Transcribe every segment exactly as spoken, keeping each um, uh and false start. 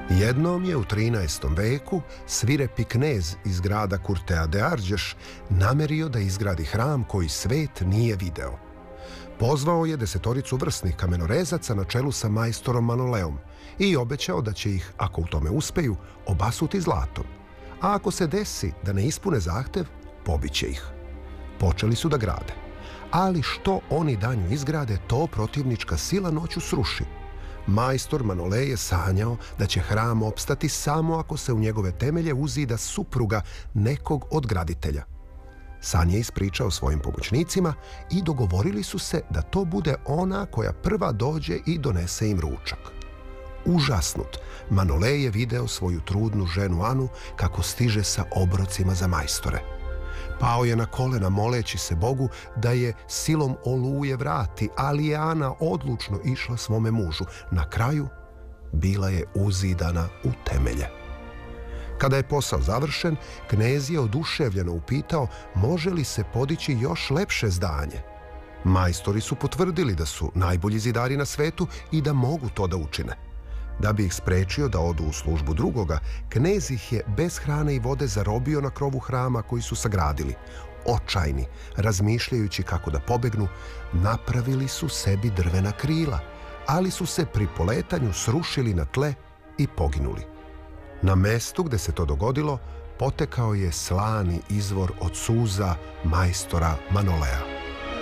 Jednom je u trinaestom veku svirepi knez iz grada Kurtea de Arđeš namerio da izgradi hram koji svet nije video. Pozvao je desetoricu vrsnih kamenorezaca na čelu sa majstorom Manoleom i obećao da će ih, ako u tome uspeju, obasuti zlatom. A ako se desi da ne ispune zahtev, pobiće ih. Počeli su da grade. Ali što oni danju izgrade, to protivnička sila noću sruši. Majstor Manole je sanjao da će hram opstati samo ako se u njegove temelje uzida supruga nekog od graditelja. San je ispričao svojim pomoćnicima i dogovorili su se da to bude ona koja prva dođe i donese im ručak. Užasnut, Manole je video svoju trudnu ženu Anu kako stiže sa obrocima za majstore. Pao je na kolena moleći se Bogu da je silom oluje vrati, ali je Ana odlučno išla svome mužu. Na kraju bila je uzidana u temelje. Kada je posao završen, knez je oduševljeno upitao može li se podići još lepše zdanje. Majstori su potvrdili da su najbolji zidari na svetu i da mogu to da učine. Da bi ih sprečio da odu u službu drugoga, knez ih je bez hrane i vode zarobio na krovu hrama koji su sagradili. Očajni, razmišljajući kako da pobegnu, napravili su sebi drvena krila, ali su se pri poletanju srušili na tle i poginuli. Na mestu gde se to dogodilo, potekao je slani izvor od suza majstora Manolea.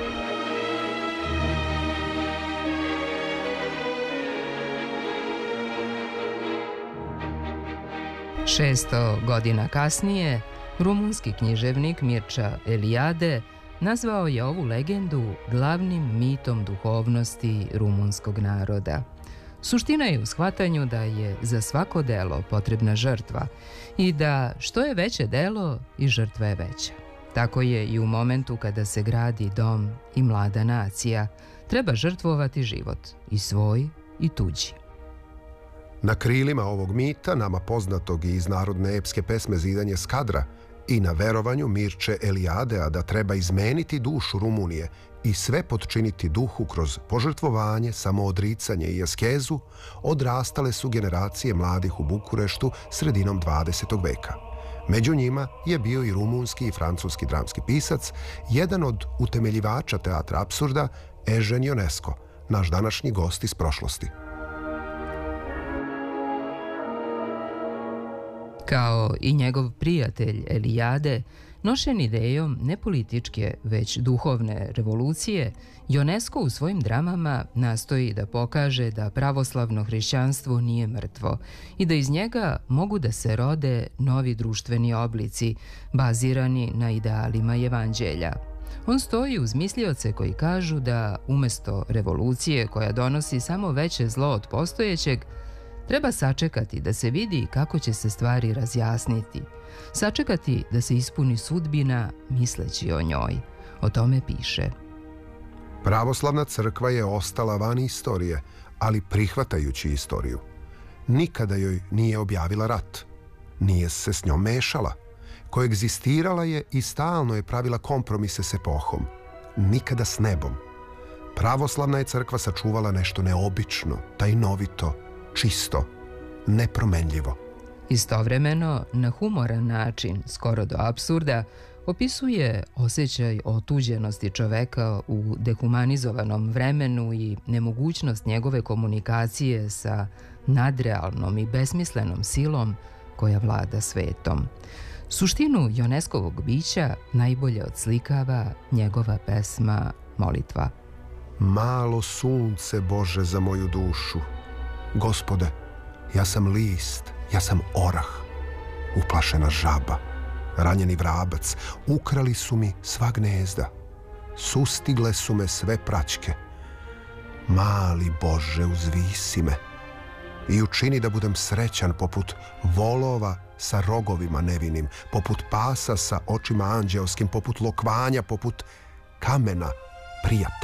Šesto godina kasnije, rumunski književnik Mircea Eliade nazvao je ovu legendu glavnim mitom duhovnosti rumunskog naroda. Suština je u shvatanju da je za svako delo potrebna žrtva i da što je veće delo i žrtva je veća. Tako je i u momentu kada se gradi dom i mlada nacija, treba žrtvovati život i svoj i tuđi. Na krilima ovog mita, nama poznatog i iz narodne epske pesme Zidanje Skadra, i na verovanju Mircea Eliadea da treba izmeniti dušu Rumunije i sve potčiniti duhu kroz požrtvovanje, samoodricanje i askezu, odrastale su generacije mladih u Bukureštu sredinom dvadesetog veka. Među njima je bio i rumunski i francuski dramski pisac, jedan od utemeljivača teatra apsurda, Eugene Ionesco, naš današnji gost iz prošlosti. Kao i njegov prijatelj Eliade, nošen idejom ne političke, već duhovne revolucije, Ionesco u svojim dramama nastoji da pokaže da pravoslavno hrišćanstvo nije mrtvo i da iz njega mogu da se rode novi društveni oblici, bazirani na idealima evanđelja. On stoji uz mislioce koji kažu da umesto revolucije koja donosi samo veće zlo od postojećeg, treba sačekati da se vidi kako će se stvari razjasniti. Sačekati da se ispuni sudbina misleći o njoj. O tome piše. Pravoslavna crkva je ostala van istorije, ali prihvatajući istoriju. Nikada joj nije objavila rat. Nije se s njom mešala. Koegzistirala je i stalno je pravila kompromise s epohom. Nikada s nebom. Pravoslavna je crkva sačuvala nešto neobično, tajnovito, čisto, nepromenljivo. Istovremeno, na humoran način, skoro do apsurda, opisuje osjećaj otuđenosti čoveka u dehumanizovanom vremenu i nemogućnost njegove komunikacije sa nadrealnom i besmislenom silom koja vlada svetom. Suštinu Ionescovog bića najbolje odslikava njegova pesma Molitva. Malo sunce, Bože, za moju dušu. Gospode, ja sam list, ja sam orah, uplašena žaba, ranjeni vrabac, ukrali su mi sva gnezda, sustigle su me sve praćke. Mali Bože, uzvisi me i učini da budem srećan poput volova sa rogovima nevinim, poput pasa sa očima anđeoskim, poput lokvanja, poput kamena prijatelja.